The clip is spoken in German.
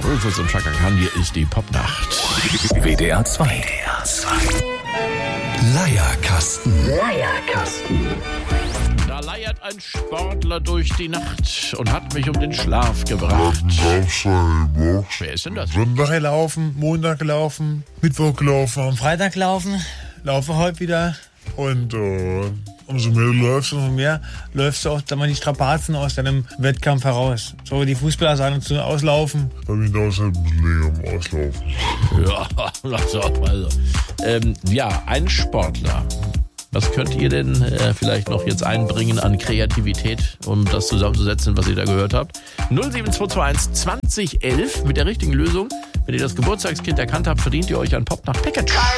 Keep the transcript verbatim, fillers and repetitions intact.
Rufus und Chaka Khan, hier ist die Popnacht. W D R zwei. W D R zwei. Leierkasten. Leierkasten. Da leiert ein Sportler durch die Nacht und hat mich um den Schlaf gebracht. Wer ist denn das? Sonntag gelaufen, Montag gelaufen, Mittwoch gelaufen, am Freitag gelaufen, laufe heute wieder. Und äh, umso mehr du läufst, umso mehr läufst du auch sag mal, die Strapazen aus deinem Wettkampf heraus. So, die Fußballer sagen zu auslaufen. Bei mir dauert es halt ein bisschen länger am Auslaufen. Ja, also, also. Ähm, ja, ein Sportler. Was könnt ihr denn äh, vielleicht noch jetzt einbringen an Kreativität, um das zusammenzusetzen, was ihr da gehört habt? null sieben zwei zwei eins zwanzig elf mit der richtigen Lösung. Wenn ihr das Geburtstagskind erkannt habt, verdient ihr euch ein Popnacht-Package.